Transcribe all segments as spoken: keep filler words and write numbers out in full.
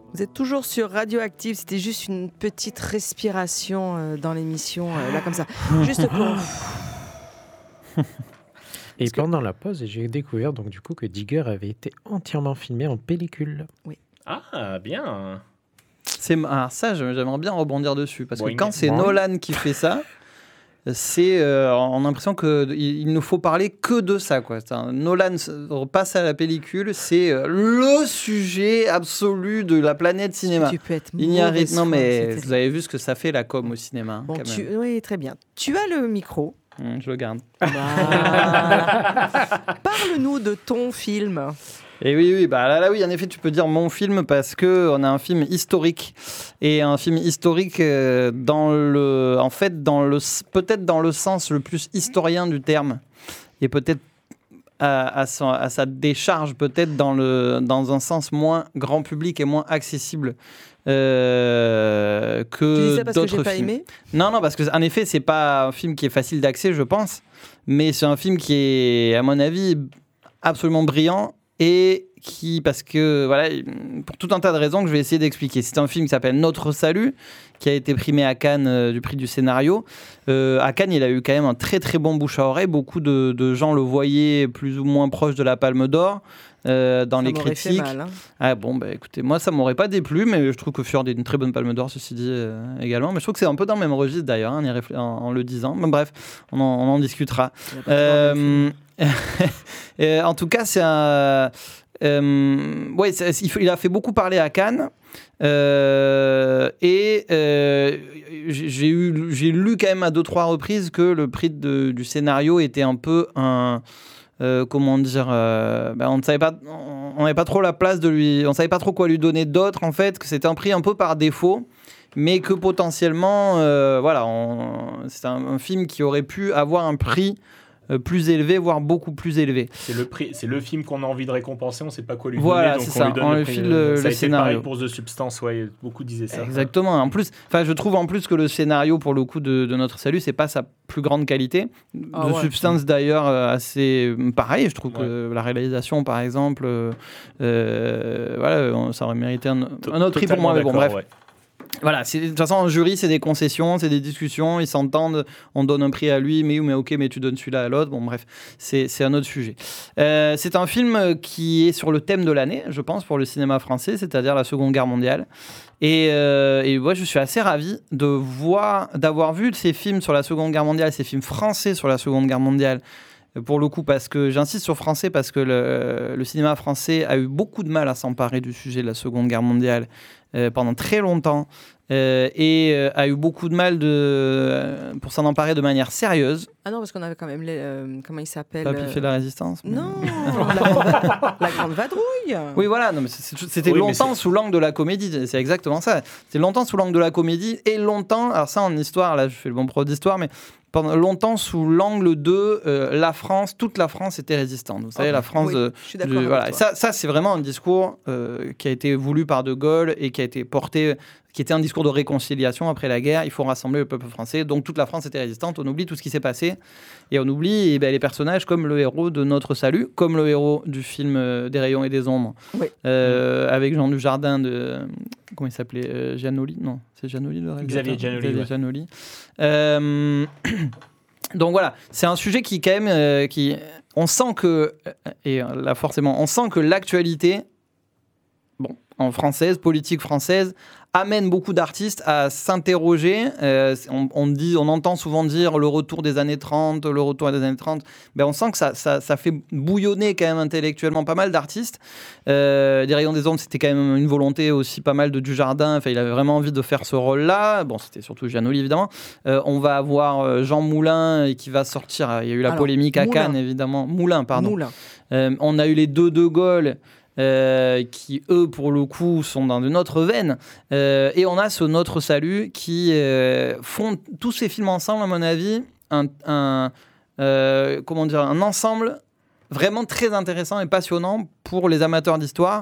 Vous êtes toujours sur Radioactive, c'était juste une petite respiration euh, dans l'émission, euh, là comme ça. Juste pour... Et Parce que- pendant la pause, j'ai découvert donc du coup que Digger avait été entièrement filmé en pellicule. Ah, bien. C'est... Alors ça, je- j'aimerais bien rebondir dessus. Parce Boing. que quand c'est Boing. Nolan qui fait ça, c'est, euh, on a l'impression qu'il il nous faut parler que de ça. Quoi. C'est un- Nolan se- passe à la pellicule, c'est euh, le sujet absolu de la planète cinéma. Tu peux être Il n'y a rien. mauvaise Non, foi, mais c'est vous avez vu ce que ça fait la com au cinéma. hein, Bon, quand tu... même. Oui, très bien. Tu as le micro. Hum, je le garde. Voilà. Parle-nous de ton film. Et oui, oui, bah là, là, oui, en effet, tu peux dire mon film parce que on a un film historique et un film historique euh, dans le, en fait, dans le, peut-être dans le sens le plus historien du terme et peut-être à, à, son- à sa décharge, peut-être dans le, dans un sens moins grand public et moins accessible euh, que Tu dis ça parce que d'autres j'ai pas films. aimé. Non, non, parce que en effet, c'est pas un film qui est facile d'accès, je pense, mais c'est un film qui est, à mon avis, absolument brillant et qui, parce que voilà, pour tout un tas de raisons que je vais essayer d'expliquer. C'est un film qui s'appelle Notre Salut, qui a été primé à Cannes euh, du prix du scénario. Euh, à Cannes, il a eu quand même un très très bon bouche à oreille. Beaucoup de, de gens le voyaient plus ou moins proche de la Palme d'Or. euh, dans Ça les m'aurait fait critiques. mal, hein. Ah bon, bah écoutez, moi ça m'aurait pas déplu, mais je trouve que Fjord est une très bonne Palme d'Or, ceci dit euh, également. Mais je trouve que c'est un peu dans le même registre d'ailleurs, hein, en, y réfl- en, en le disant. Mais bref, on en, on en discutera. Il y a pas de problème. Euh, euh, en tout cas, c'est un. Euh, ouais, c'est- il, faut- il a fait beaucoup parler à Cannes. Euh, et euh, j'ai j'ai eu, j'ai lu quand même à deux trois reprises que le prix de- du scénario était un peu un. Euh, comment dire, euh, ben, on ne savait pas, on n'avait pas trop la place de lui, on savait pas trop quoi lui donner d'autre en fait, que c'était un prix un peu par défaut, mais que potentiellement, euh, voilà, on- c'est un, un film qui aurait pu avoir un prix euh, plus élevé, voire beaucoup plus élevé. C'est le, prix, c'est le film qu'on a envie de récompenser, on ne sait pas quoi lui Voilà, donner, donc c'est on ça, lui donne on le lui prix. file le- ça le a été scénario. pareil pour The Substance, ouais, beaucoup disaient ça. Exactement. En plus, enfin, je trouve en plus que le scénario pour le coup de, de Notre Salut, c'est pas sa plus grande qualité. Ah de ouais. Substance d'ailleurs euh, assez pareil. Je trouve que la réalisation, par exemple, euh, euh, voilà, on- ça aurait mérité un, un autre prix pour moi. Mais bon, bref. Ouais. Voilà, c'est, de toute façon, un jury, c'est des concessions, c'est des discussions, ils s'entendent, on donne un prix à lui, mais, mais ok, mais tu donnes celui-là à l'autre. Bon, bref, c'est, c'est un autre sujet. Euh, c'est un film qui est sur le thème de l'année, je pense, pour le cinéma français, c'est-à-dire la Seconde Guerre mondiale. Et, euh, et moi, je suis assez ravi de voir, d'avoir vu ces films sur la Seconde Guerre mondiale, ces films français sur la Seconde Guerre mondiale. Pour le coup, parce que j'insiste sur français, parce que le, le cinéma français a eu beaucoup de mal à s'emparer du sujet de la Seconde Guerre mondiale euh, pendant très longtemps euh, et euh, a eu beaucoup de mal de, euh, pour s'en emparer de manière sérieuse. Ah non, parce qu'on avait quand même les, euh, comment il s'appelle Pas fait de la résistance. mais- Non, la, grande, la grande vadrouille. Oui, voilà, non, mais c'est- c'est- c'était Oui, mais longtemps c'est- sous l'angle de la comédie, c'est exactement ça. C'était longtemps sous l'angle de la comédie et longtemps, alors ça en histoire, là je fais le bon prof d'histoire, mais pendant longtemps sous l'angle de euh, la France, toute la France était résistante. Vous savez, Ok, la France. oui, euh, je suis d'accord du- avec voilà. toi. Ça, ça c'est vraiment un discours euh, qui a été voulu par De Gaulle et qui a été porté, qui était un discours de réconciliation après la guerre. Il faut rassembler le peuple français. Donc toute la France était résistante. On oublie tout ce qui s'est passé et on oublie eh ben, les personnages comme le héros de Notre Salut, comme le héros du film euh, Des rayons et des ombres, Oui. euh, avec Jean Dujardin de comment il s'appelait euh, Giannoli, non, c'est Giannoli le réalisateur. Xavier Giannoli, Xavier ouais. Giannoli. Euh, Donc voilà, c'est un sujet qui quand même, euh, qui, on sent que, et là forcément, on sent que l'actualité, bon, en française, politique française, amène beaucoup d'artistes à s'interroger. Euh, on, on, dit, on entend souvent dire le retour des années trente, le retour des années trente. Ben, on sent que ça, ça, ça fait bouillonner quand même intellectuellement pas mal d'artistes. Euh, Des rayons des ombres, c'était quand même une volonté aussi pas mal de Dujardin. Enfin, il avait vraiment envie de faire ce rôle-là. Bon, c'était surtout Giannoli, évidemment. Euh, on va avoir euh, Jean Moulin et qui va sortir. Il y a eu la Alors, polémique à Moulin. Cannes, évidemment. Moulin, pardon. Moulin. Euh, on a eu les deux De Gaulle. Euh, qui eux pour le coup sont dans une autre veine euh, et on a ce Notre Salut qui euh, font tous ces films ensemble à mon avis un, un, euh, comment dire, un ensemble vraiment très intéressant et passionnant pour les amateurs d'histoire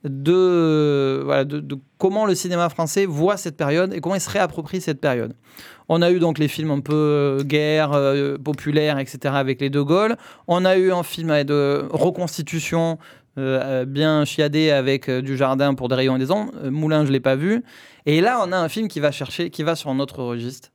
de, voilà, de, de comment le cinéma français voit cette période et comment il se réapproprie cette période. On a eu donc les films un peu euh, guerre, euh, populaire, et cetera avec les De Gaulle. On a eu un film de reconstitution euh, bien chiadé avec euh, du jardin pour des rayons et des ombres. Euh, Moulin, je l'ai pas vu. Et là, on a un film qui va chercher, qui va sur un autre registre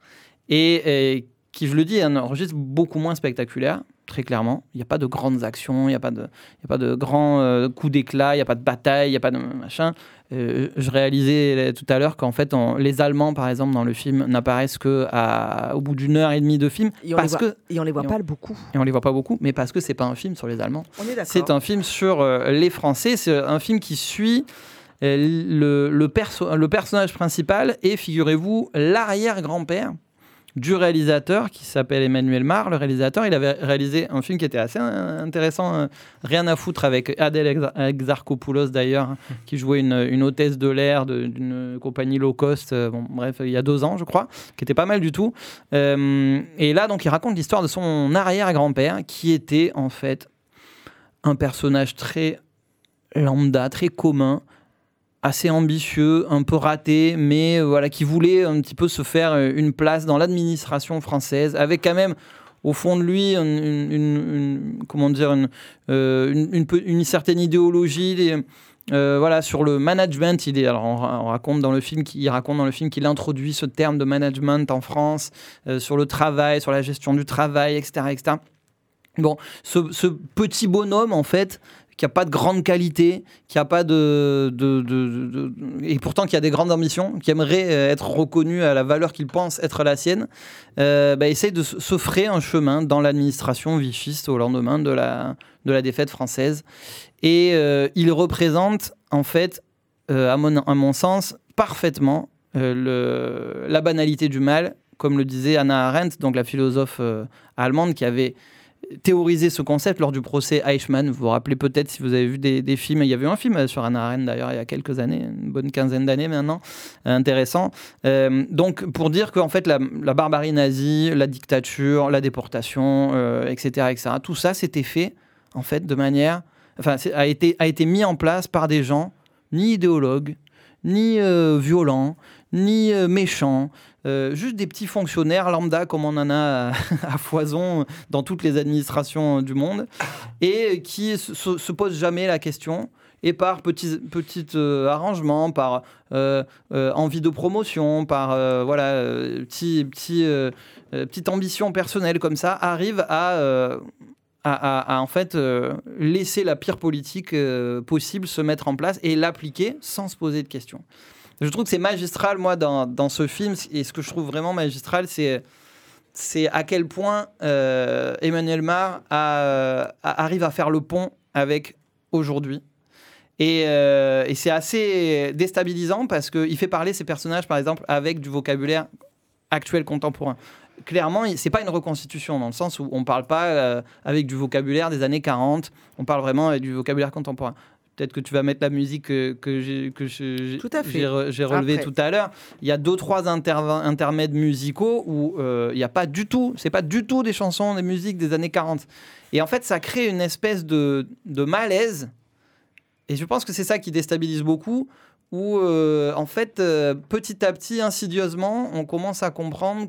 et, et qui, je le dis, est un registre beaucoup moins spectaculaire. Très clairement, il n'y a pas de grandes actions, il n'y a pas de, il y a pas de grands euh, coups d'éclat, il n'y a pas de bataille, il n'y a pas de machin. Euh, je réalisais tout à l'heure qu'en fait, on, les Allemands, par exemple, dans le film, n'apparaissent qu'au bout d'une heure et demie de film. Et on parce les voit, que, et on les voit et pas on, beaucoup. Et on les voit pas beaucoup, mais parce que c'est pas un film sur les Allemands. On est d'accord. C'est un film sur euh, les Français. C'est un film qui suit euh, le, le, perso- le personnage principal et, figurez-vous, l'arrière-grand-père du réalisateur qui s'appelle Emmanuel Mar. Le réalisateur, il avait réalisé un film qui était assez intéressant, euh, Rien à foutre, avec Adèle Ex- Exarchopoulos d'ailleurs, qui jouait une, une hôtesse de l'air de, d'une compagnie low cost, euh, bon, bref, il y a deux ans je crois, qui était pas mal du tout. Euh, et là donc il raconte l'histoire de son arrière-grand-père qui était en fait un personnage très lambda, très commun, assez ambitieux, un peu raté, mais euh, voilà, qui voulait un petit peu se faire une place dans l'administration française, avec quand même au fond de lui une, une, une, une comment dire une, euh, une, une, une certaine idéologie. Les, euh, voilà, sur le management. Il est, alors on, on raconte dans le film qu'il raconte dans le film qu'il introduit ce terme de management en France, euh, sur le travail, sur la gestion du travail, et cetera, et cetera. Bon, ce, ce petit bonhomme en fait, qui n'a pas de grande qualité, qui a pas de, de, de, de, de... et pourtant qui a des grandes ambitions, qui aimerait être reconnu à la valeur qu'il pense être la sienne, euh, bah, essaye de se frayer un chemin dans l'administration vichiste au lendemain de la, de la défaite française. Et euh, il représente, en fait, euh, à, mon, à mon sens, parfaitement euh, le, la banalité du mal, comme le disait Hannah Arendt, donc la philosophe euh, allemande qui avait théoriser ce concept lors du procès Eichmann. Vous vous rappelez peut-être si vous avez vu des, des films. Il y avait eu un film sur Hannah Arendt d'ailleurs il y a quelques années, une bonne quinzaine d'années maintenant, intéressant. Euh, donc pour dire qu'en fait la, la barbarie nazie, la dictature, la déportation, euh, et cetera, et cetera, tout ça c'était fait en fait de manière, enfin a été a été mis en place par des gens ni idéologues, ni euh, violents, ni euh, méchants. Euh, juste des petits fonctionnaires lambda comme on en a à, à foison dans toutes les administrations du monde et qui se, se, se posent jamais la question et par petits, petits euh, arrangements, par euh, euh, envie de promotion, par euh, voilà, euh, petit, petit, euh, euh, petite ambition personnelle comme ça, arrivent à, euh, à, à, à en fait euh, laisser la pire politique euh, possible se mettre en place et l'appliquer sans se poser de questions. Je trouve que c'est magistral, moi, dans, dans ce film. Et ce que je trouve vraiment magistral, c'est, c'est à quel point euh, Emmanuel Mar a, a, arrive à faire le pont avec aujourd'hui. Et, euh, et c'est assez déstabilisant parce qu'il fait parler ses personnages, par exemple, avec du vocabulaire actuel, contemporain. Clairement, ce n'est pas une reconstitution, dans le sens où on ne parle pas euh, avec du vocabulaire des années quarante. On parle vraiment avec du vocabulaire contemporain. Peut-être que tu vas mettre la musique que, que, j'ai, que je, tout à fait. j'ai, re, j'ai relevé Après. tout à l'heure. Il y a deux, trois interv- intermèdes musicaux où euh, il n'y a pas du tout, c'est pas du tout des chansons, des musiques des années quarante. Et en fait, ça crée une espèce de, de malaise. Et je pense que c'est ça qui déstabilise beaucoup, où euh, en fait, euh, petit à petit, insidieusement, on commence à comprendre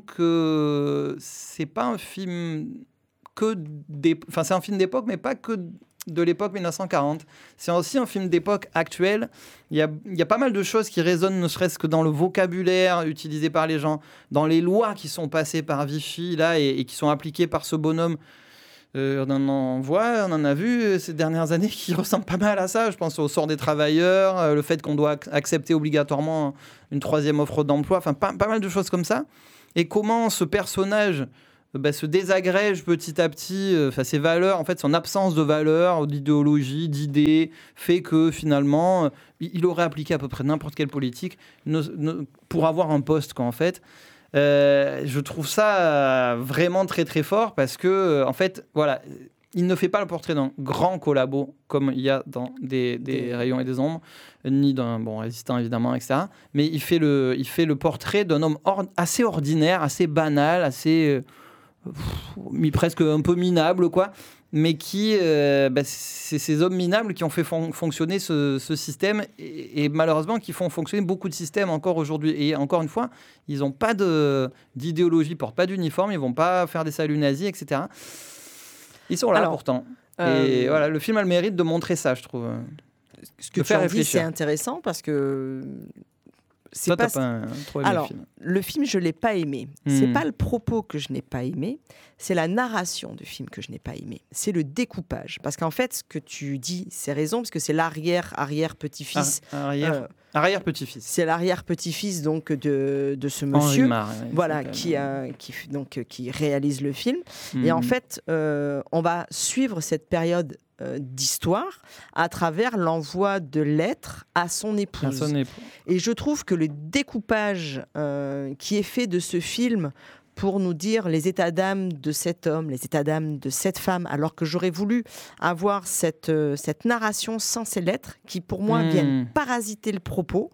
que c'est pas un film que des... Enfin, c'est un film d'époque, mais pas que de l'époque dix-neuf cent quarante. C'est aussi un film d'époque actuelle. Il y a, il y a pas mal de choses qui résonnent, ne serait-ce que dans le vocabulaire utilisé par les gens, dans les lois qui sont passées par Vichy là, et, et qui sont appliquées par ce bonhomme. Euh, on en voit, on en a vu ces dernières années qui ressemblent pas mal à ça. Je pense au sort des travailleurs, euh, le fait qu'on doit ac- accepter obligatoirement une troisième offre d'emploi, enfin pas, pas mal de choses comme ça. Et comment ce personnage bah, se désagrège petit à petit, euh, ses valeurs, en fait, son absence de valeurs, d'idéologie, d'idées, fait que finalement, euh, il aurait appliqué à peu près n'importe quelle politique ne, ne, pour avoir un poste, quoi, en fait. Euh, je trouve ça vraiment très très fort parce que, euh, en fait, voilà, il ne fait pas le portrait d'un grand collabo comme il y a dans des, des mmh. rayons et des ombres, ni d'un bon résistant évidemment, et cetera. Mais il fait le, il fait le portrait d'un homme or, assez ordinaire, assez banal, assez euh, pff, presque un peu minable, quoi. Mais qui, euh, bah, c'est ces hommes minables qui ont fait fon- fonctionner ce, ce système et, et malheureusement qui font fonctionner beaucoup de systèmes encore aujourd'hui. Et encore une fois, ils n'ont pas de, d'idéologie, ils portent pas d'uniforme, ils vont pas faire des saluts nazis, et cetera. Ils sont là Alors, pourtant. Euh, Et voilà, le film a le mérite de montrer ça, je trouve. Ce que de tu faire en dis, réfléchir. c'est intéressant parce que c'est Toi, pas. t'as pas un- trop aimé Alors, le film. le film, je l'ai pas aimé. C'est Hmm. pas le propos que je n'ai pas aimé, c'est la narration du film que je n'ai pas aimé. C'est le découpage. Parce qu'en fait, ce que tu dis, c'est raison, parce que c'est l'arrière, arrière, petit-fils. Ar- arrière, euh, arrière petit-fils. c'est l'arrière petit-fils donc de, de ce Henri monsieur. Marre, ouais, il Voilà, s'appelle. qui, a, qui, f- donc, euh, qui réalise le film. Mhm. Et en fait, euh, on va suivre cette période euh, d'histoire à travers l'envoi de lettres à son épouse. Personne n'est- Et je trouve que le découpage euh, qui est fait de ce film pour nous dire les états d'âme de cet homme, les états d'âme de cette femme, alors que j'aurais voulu avoir cette, euh, cette narration sans ces lettres qui, pour moi, Hmm. viennent parasiter le propos,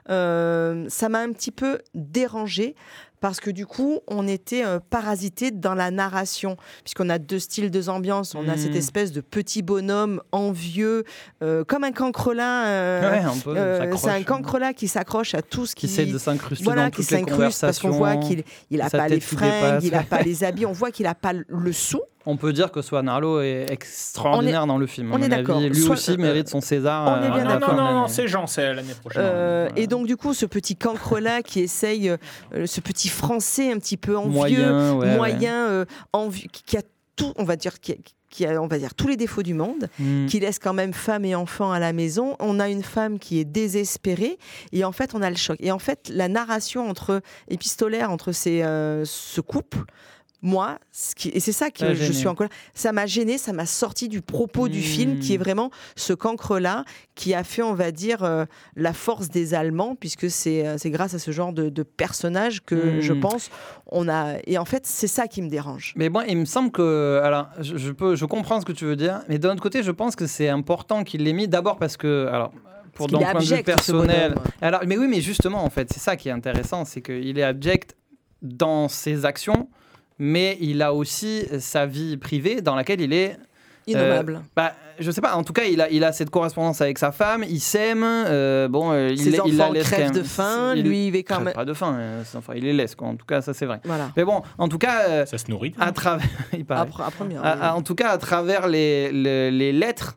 euh, ça m'a un petit peu dérangée. Parce que du coup, on était euh, parasité dans la narration, puisqu'on a deux styles, deux ambiances. On a Hmm. cette espèce de petit bonhomme envieux, euh, comme un cancrelin. euh, Ouais, un peu, euh, s'accroche. c'est un cancrelat qui s'accroche à tout ce Qui qui, essaie de s'incruster voilà, dans qui toutes les s'incruste parce qu'on voit conversations. qu'il n'a sa pas tête les qui fringues, dépasse. il n'a pas les habits. On voit qu'il n'a pas le sou. On peut dire que Swan Arlo est extraordinaire dans le film. à on mon est d'accord. avis. Lui Soit- aussi euh, mérite son César. on est euh, bien à la non, d'accord. fin non, de non, non, l'année. c'est Jean, c'est l'année prochaine. Euh, voilà. Et donc du coup, ce petit cancrelat qui essaye, euh, ce petit français un petit peu envieux, Moyen, ouais, moyen, euh, envieux, qui, qui a tout, on va dire, qui a, qui a, on va dire tous les défauts du monde, Mm. qui laisse quand même femme et enfants à la maison. On a une femme qui est désespérée et en fait on a le choc. Et en fait la narration entre épistolaire entre ces, euh, ce couple, moi, ce qui, et c'est ça que Ça a je gêné. suis en colère, ça m'a gêné, ça m'a sorti du propos du Mm. film qui est vraiment ce cancre-là qui a fait, on va dire, euh, la force des Allemands, puisque c'est euh, c'est grâce à ce genre de, de personnage que Mm. je pense on a. Et en fait, c'est ça qui me dérange. Mais bon, il me semble que, alors, je, je peux, je comprends ce que tu veux dire, mais d'un autre côté, je pense que c'est important qu'il l'ait mis. D'abord parce que, alors, pour Parce qu'il d'un est point de vue abject, ce personnel. bonhomme. Alors, mais oui, mais justement, en fait, c'est ça qui est intéressant, c'est qu'il est abject dans ses actions, mais il a aussi sa vie privée dans laquelle il est. Innommable. Bah, je sais pas. En tout cas, il a, il a cette correspondance avec sa femme. Il s'aime. euh, bon, euh, il, Ses il la enfants laisse quand crèvent même. de faim, Il- lui il est quand crève même. pas de faim. euh, ses enfants, il les laisse, quoi. En tout cas, ça c'est vrai. Voilà. Mais bon, en tout cas, euh, Ça se nourrit. à travers. il paraît. Après, après bien, À- oui. à- en tout cas, à travers les, les, les lettres,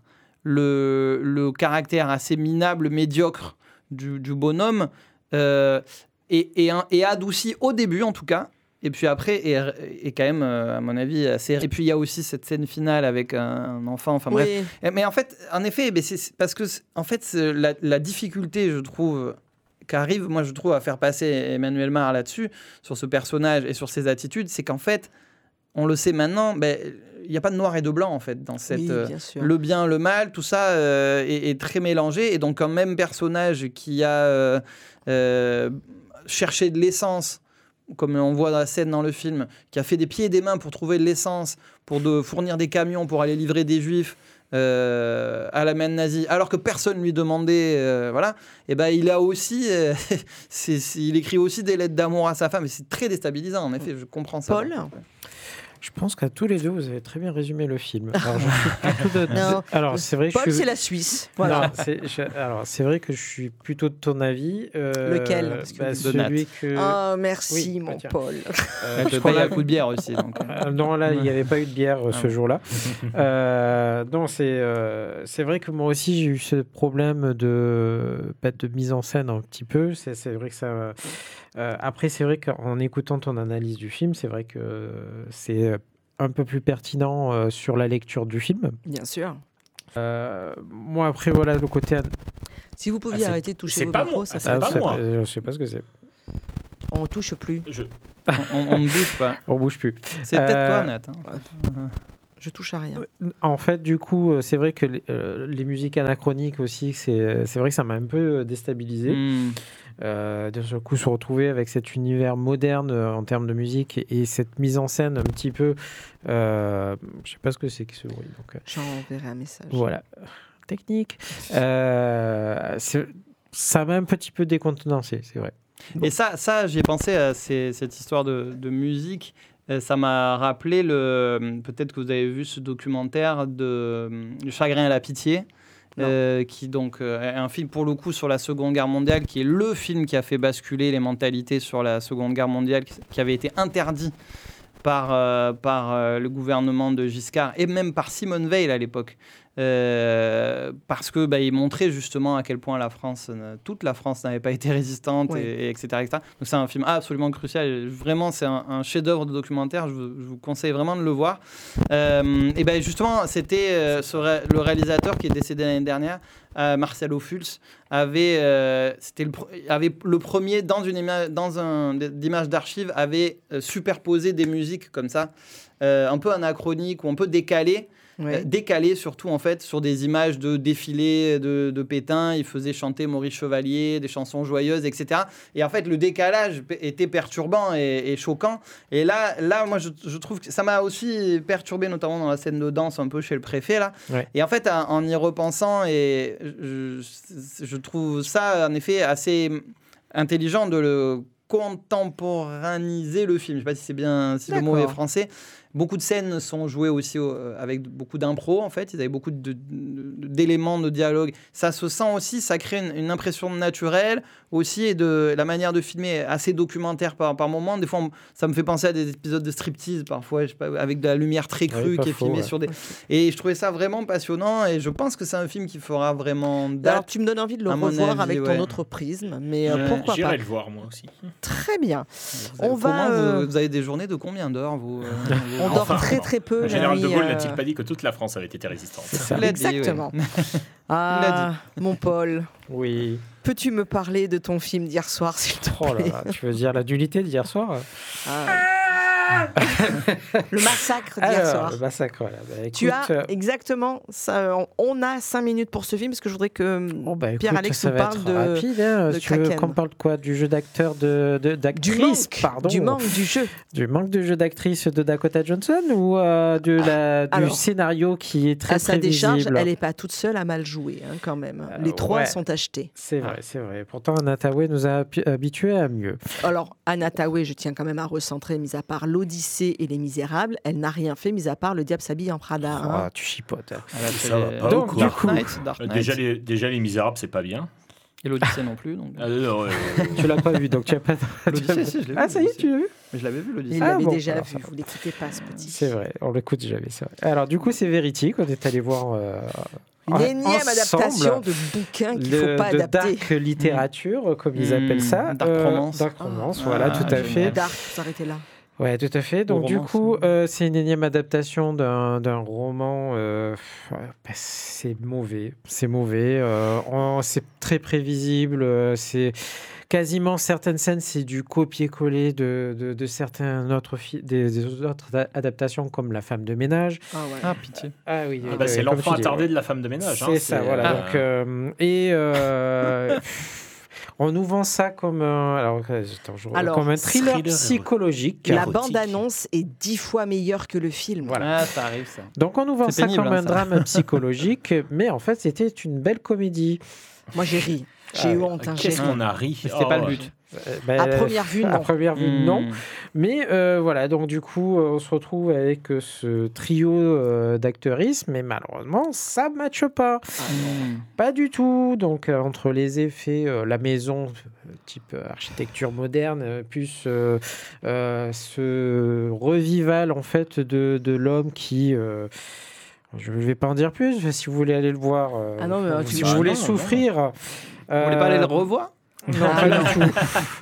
le, le caractère assez minable, médiocre du, du bonhomme euh, est, est, un- est adouci au début, en tout cas. Et puis après, est, est quand même, euh, à mon avis, assez. Et puis il y a aussi cette scène finale avec un, un enfant. Enfin bref. Oui. Eh, Mais en fait, en effet, mais c'est c'est parce que c'est- en fait, c'est la, la difficulté, je trouve, qu'arrive, moi, je trouve, à faire passer Emmanuel Mar là-dessus, sur ce personnage et sur ses attitudes, c'est qu'en fait, on le sait maintenant, ben, il n'y a pas de noir et de blanc en fait dans cette Oui, euh, bien sûr. le bien, le mal, tout ça euh, est, est très mélangé et donc un même personnage qui a euh, euh, cherché de l'essence, comme on voit dans la scène dans le film, qui a fait des pieds et des mains pour trouver de l'essence, pour de fournir des camions pour aller livrer des juifs euh, à l'Allemagne nazie, alors que personne lui demandait, euh, voilà. Et ben il a aussi, euh, c'est- c'est- il écrit aussi des lettres d'amour à sa femme. Et c'est très déstabilisant, en effet. Je comprends ça. Paul ? Je pense qu'à tous les deux, vous avez très bien résumé le film. Alors, je suis plutôt de- Non. Alors, c'est vrai que Paul, je suis... c'est la Suisse. Voilà. Non, c'est- je- Alors, c'est vrai que je suis plutôt de ton avis. euh, Lequel Parce que bah, vous- De Nat. Celui que... Oh, merci, Oui, mon bah, tiens. Paul. euh, Elle te je crois paye là- un coup de bière aussi. Donc, euh. Euh, non, là, il n'y avait pas eu de bière euh, Ah ce bon. jour-là. Euh, non, c'est euh, c'est vrai que moi aussi, j'ai eu ce problème de, bah, de mise en scène un petit peu. C'est c'est vrai que ça... euh, après, c'est vrai qu'en écoutant ton analyse du film, c'est vrai que c'est un peu plus pertinent euh, sur la lecture du film. Bien sûr. Euh, moi, après, voilà, le côté... ad- Si vous pouviez Ah, c'est- arrêter de toucher c'est vos pas micros, moi. ça Ah, fait c'est pas je sais moi. pas- je sais pas ce que c'est. On touche plus. Je- on, on ne bouge pas. On bouge plus. C'est peut-être Euh, toi, Nat. hein. Je touche à rien. En fait, du coup, euh, c'est vrai que les, euh, les musiques anachroniques aussi, c'est c'est vrai que ça m'a un peu déstabilisé. Hmm. Euh, d'un seul coup, se retrouver avec cet univers moderne euh, en termes de musique et, et cette mise en scène un petit peu. Euh, je sais pas ce que c'est que ce bruit. Donc, euh, J'enverrai un message. voilà. Technique. Euh, c'est- ça m'a un petit peu décontenancé, c'est vrai. Et ça, ça j'y ai pensé à ces- cette histoire de, de musique. Euh, Ça m'a rappelé le. Peut-être que vous avez vu ce documentaire de Le Chagrin et la Pitié. Euh, qui donc euh, est un film pour le coup sur la Seconde Guerre mondiale, qui est le film qui a fait basculer les mentalités sur la Seconde Guerre mondiale, qui- qui avait été interdit par, euh, par euh, le gouvernement de Giscard et même par Simone Veil à l'époque. Euh, parce que bah, il montrait justement à quel point la France, toute la France n'avait pas été résistante, oui. et, et etc., et cetera. Donc c'est un film absolument crucial. Vraiment, c'est un, un chef-d'œuvre de documentaire. Je vous, je vous conseille vraiment de le voir. Euh, et ben justement, c'était euh, ce ré- le réalisateur qui est décédé l'année dernière, euh, Marcelo Fulz, avait euh, c'était le, pr- avait le premier dans une ima- dans un d'image d'archives avait euh, superposé des musiques comme ça, euh, un peu anachroniques ou un peu décalées. Ouais. Euh, décalé surtout en fait sur des images de défilés de, de Pétain. Il faisait chanter Maurice Chevalier, des chansons joyeuses, et cetera. Et en fait, le décalage était perturbant et, et choquant. Et là, là, moi, je, je trouve que ça m'a aussi perturbé, notamment dans la scène de danse un peu chez le préfet là. Ouais. Et en fait, en, en y repensant, et je, je trouve ça en effet assez intelligent de le contemporaniser le film. Je ne sais pas si c'est bien, si D'accord. le mot est français. Beaucoup de scènes sont jouées aussi euh, avec beaucoup d'impro, en fait. Ils avaient beaucoup de, de, d'éléments de dialogue. Ça se sent aussi, ça crée une, une impression naturelle aussi, et de la manière de filmer assez documentaire par, par moments. Des fois, on, ça me fait penser à des épisodes de striptease, parfois, je sais pas, avec de la lumière très crue oui, qui est faux, filmée ouais. sur des... Et je trouvais ça vraiment passionnant, et je pense que c'est un film qui fera vraiment date. Alors, tu me donnes envie de le revoir avis, avec ouais. ton autre prisme, mais euh, pourquoi J'irai pas. le voir, moi aussi. Très bien. Vous on va, euh... vous, vous avez des journées de combien d'heures, vous, euh, On dort enfin, très très peu. Le général de Gaulle euh... n'a-t-il pas dit que toute la France avait été résistante? Exactement. Dit, oui. Ah, mon Paul. Oui. Peux-tu me parler de ton film d'hier soir, s'il te plaît? Oh là là, tu veux dire la nullité d'hier soir? Ah. Le massacre d'hier Alors, soir. Le massacre, voilà. Bah, écoute, tu as euh... exactement ça. On a cinq minutes pour ce film parce que je voudrais que oh bah, Pierre-Alex nous parle de. Rapide, hein. de tu veux qu'on parle de quoi? Du jeu d'acteur, de, de, d'actrice, du manque, pardon. Du manque du jeu. Du manque de jeu d'actrice de Dakota Johnson ou euh, de la, du Alors, scénario qui est très à sa prévisible. décharge, elle n'est pas toute seule à mal jouer, hein, quand même. Euh, Les trois ouais. sont achetés. C'est vrai, c'est vrai. Pourtant, Anna Thaoué nous a habitués à mieux. Alors, Anna Thaoué, je tiens quand même à recentrer, mis à part l'Odyssée et Les Misérables, elle n'a rien fait, mis à part Le Diable s'habille en Prada. Oh, hein. Tu chipotes. Ça va pas. Donc, du coup, Knight, Dark Knight. Déjà, les, déjà, Les Misérables, c'est pas bien. Et l'Odyssée non plus. Donc... Ah, non, euh... tu l'as pas vu, donc tu as pas. L'Odyssée, si, je l'ai vu. Ah, ça y est, tu l'as vu? Mais je l'avais vu, l'Odyssée. Il ah, l'avait bon, déjà alors, vu, vous l'écoutez pas, ce petit. C'est vrai, on l'écoute jamais, c'est vrai. Alors, du coup, c'est véridique, on est allé voir. Euh, Une énième adaptation de bouquins qu'il ne faut pas de adapter. Dark littérature, comme ils appellent ça. Dark euh, romance. Dark romance, ah, voilà, ah, tout à génial. fait. Dark, vous arrêtez là. Ouais, tout à fait. Donc, du coup, euh, c'est une énième adaptation d'un, d'un roman. Euh, bah, c'est mauvais. C'est mauvais. Euh, on, c'est très prévisible. Euh, c'est quasiment certaines scènes, c'est du copier-coller de, de, de certains autres fi- des, des autres adaptations, comme La femme de ménage. Ah, ouais. ah pitié. Ah oui. Ah, bah, c'est l'enfant attardé ouais. de La femme de ménage. C'est hein, ça, c'est, voilà. euh... Donc, euh, et. Euh, On nous vend ça comme un, alors, attends, je... alors, comme un thriller, thriller psychologique. La bande-annonce est dix fois meilleure que le film. Voilà. Ah, ça arrive, ça. Donc on nous vend c'est ça pénible, comme hein, un ça. drame psychologique, mais en fait c'était une belle comédie. Moi j'ai ri. J'ai euh, eu honte. Hein, qu'est-ce qu'on a ri? C'était oh, pas le but. Euh, bah, à première vue, non. À première vue, mmh. non. Mais euh, voilà, donc du coup, on se retrouve avec ce trio euh, d'actrices, mais malheureusement, ça ne matche pas. Ah, non. Pas du tout. Donc, euh, entre les effets, euh, la maison, euh, type euh, architecture moderne, euh, plus euh, euh, ce revival, en fait, de, de l'homme qui... Euh, je ne vais pas en dire plus, si vous voulez aller le voir. Euh, ah non, mais si tu vous voulez non, souffrir... Non. Euh, vous voulez pas aller le revoir? Non, pas du tout.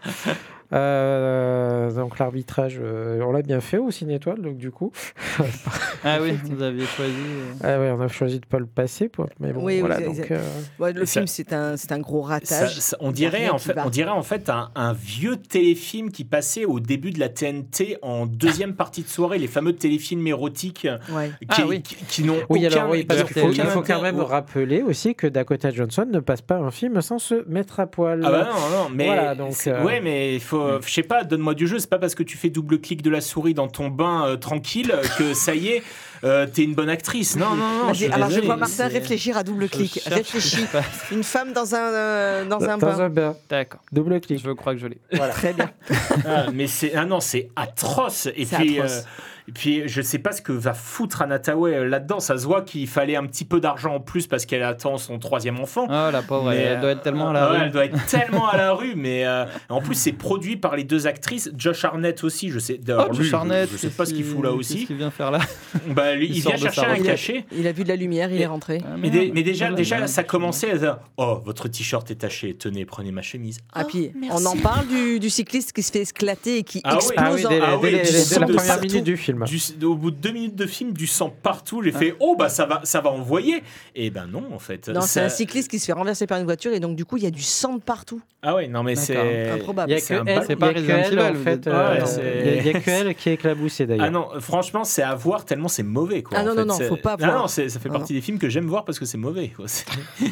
Euh, donc l'arbitrage, euh, on l'a bien fait au Ciné-Étoile, donc du coup. ah oui, vous aviez choisi. Euh... Ah oui, on a choisi de ne pas le passer, pour... mais bon, oui, voilà. Oui, donc, euh... ouais, le ça, film, c'est un, c'est un gros ratage. Ça, ça, on, dirait, en fait, on dirait en fait un, un vieux téléfilm qui passait au début de la T N T en deuxième partie de soirée, les fameux téléfilms érotiques ouais. qui, ah, oui. qui, qui n'ont oui, aucun... Alors, oui, parce qu'il faut, il faut quand même ouais. rappeler aussi que Dakota Johnson ne passe pas un film sans se mettre à poil. Ah bah non, non, mais... Voilà, donc, euh... ouais, mais il faut... Je sais pas, donne-moi du jeu, c'est pas parce que tu fais double clic de la souris dans ton bain euh, tranquille que ça y est, euh, t'es une bonne actrice. Non, non, non. Je alors désolé, je vois Martin c'est... réfléchir à double clic. Réfléchis. Une femme dans un euh, dans un dans bain. un bain. D'accord. Double clic. Je crois que je l'ai. Voilà. Très bien. ah, mais c'est ah non, c'est atroce. Et c'est puis. atroce. Euh, Et puis, je sais pas ce que va foutre Anna Thaoué là-dedans. Ça se voit qu'il fallait un petit peu d'argent en plus parce qu'elle attend son troisième enfant. Ah, la pauvre, Mais, elle, elle doit être tellement à la ouais, rue. Elle doit être tellement à la rue. Mais euh, en plus, c'est produit par les deux actrices. Josh Hartnett aussi, je sais. Oh, lui, Josh Hartnett, je, je sais pas ce qu'il fout là aussi. Qu'est-ce qu'il vient faire là? Bah, lui, il, Il vient sort de chercher sa un retraite. cachet. Il a vu de la lumière, il Et- est rentré. Ah, Mais, merde. dé- mais déjà, Voilà, déjà merde. ça commençait à dire oh, votre t-shirt est taché. Tenez, prenez ma chemise. Ah, Oh, puis merci. on en parle du, du cycliste qui se fait éclater et qui Ah oui. explose. Ah oui, en- dès, Ah dès- oui, dès- du dès sang la de première partout. minute du film. Du- au bout de deux minutes de film, du sang partout. J'ai fait oh bah ça va, ça va envoyer. Et ben non en fait. Non, c'est Ça- un cycliste qui se fait renverser par une voiture et donc du coup il y a du sang de partout. Ah ouais non mais D'accord. c'est Improbable. Il y a c'est que un elle, bal- c'est il pas y a que Resident elle, Evil, en vous fait. êtes- euh, Ouais, c'est- il y a- il y a que elle qui est éclaboussée d'ailleurs. Ah non, franchement, c'est à voir tellement c'est mauvais quoi. Ah en non, fait. non, non, C'est- faut pas Ah voir. non, c'est- ça fait Non, partie des films que j'aime voir parce que c'est mauvais quoi. C'est-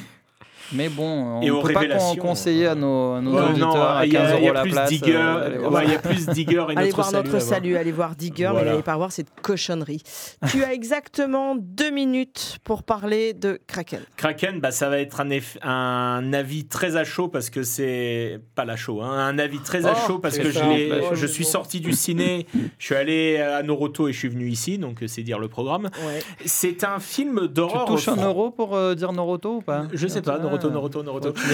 Mais bon, on Et aux ne peut pas con- révélations, conseiller à nos, à nos Ouais, auditeurs non, à il y a, quinze il y euros a la plus place. Digger, euh, allez voir ouais, ça. il y a plus Digger et Allez notre voir salut. notre à voir. salut, allez voir Digger, mais Voilà. allez pas voir cette cochonnerie. Tu as exactement deux minutes pour parler de Kraken. Kraken, bah, ça va être un, eff- un avis très à chaud parce que c'est pas la chaud, hein, un avis très à Oh, chaud parce c'est que je, ça, l'ai- la chaude. je suis sorti du ciné, je suis allé à Noroto et je suis venu ici, donc c'est dire le programme. Ouais. C'est un film Tu d'horreur. touches un fran- euro pour euh, dire Naruto ou pas? Je sais pas, Ah, Noroto, Noroto, Noroto. ok.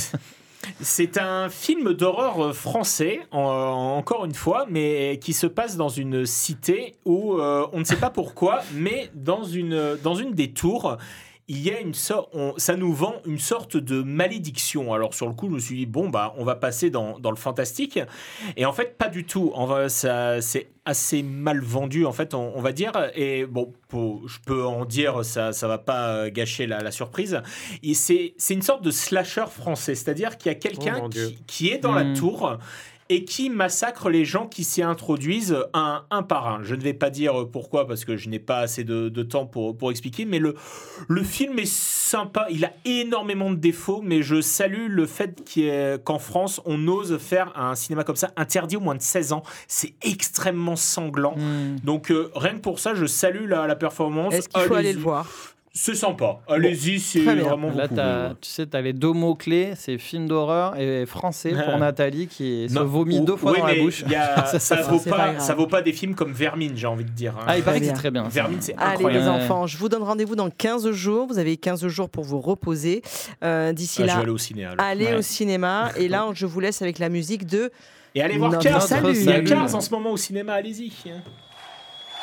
C'est un film d'horreur français, en- encore une fois, mais qui se passe dans une cité où euh, on ne sait pas pourquoi, mais dans une, dans une des tours, il y a une sorte, on- ça nous vend une sorte de malédiction. Alors sur le coup, je me suis dit bon bah on va passer dans, dans le fantastique, et en fait pas du tout. On va, ça, c'est assez mal vendu en fait, on, on va dire. Et bon, pour- je peux en dire, ça, ça va pas gâcher la, la surprise. Et c'est, c'est une sorte de slasher français, c'est-à-dire qu'il y a quelqu'un Oh, mon Dieu. qui, qui est dans la Hmm. tour et qui massacre les gens qui s'y introduisent un, un par un. Je ne vais pas dire pourquoi, parce que je n'ai pas assez de, de temps pour, pour expliquer, mais le, le film est sympa, il a énormément de défauts, mais je salue le fait qu'il y ait- qu'en France, on ose faire un cinéma comme ça, interdit aux moins de seize ans. C'est extrêmement sanglant. Hmm. Donc euh, rien que pour ça, je salue la, la performance. Est-ce qu'il faut Allez-y. aller le voir? C'est sympa. Allez-y, c'est très bien. vraiment Là, vous t'as- pouvez. tu sais, tu as les deux mots-clés, c'est film d'horreur et français pour Ah. Nathalie qui se Non, vomit ou- deux fois oui, dans la mais bouche. il y a- Ça, ça, ça, vaut c'est pas, pas grave. ça vaut pas des films comme Vermine, j'ai envie de dire. hein. Ah, il paraît que bien. c'est très bien. ça. Vermine, c'est Allez incroyable. les Ouais. enfants, je vous donne rendez-vous dans quinze jours. Vous avez quinze jours pour vous reposer. Euh, D'ici Ah, je là, vais aller au ciné. alors. allez Ouais. au cinéma. Et là, je vous laisse avec la musique de... Et allez voir Notre Cars. salut. Il y a Salut. Cars en ce moment au cinéma, allez-y.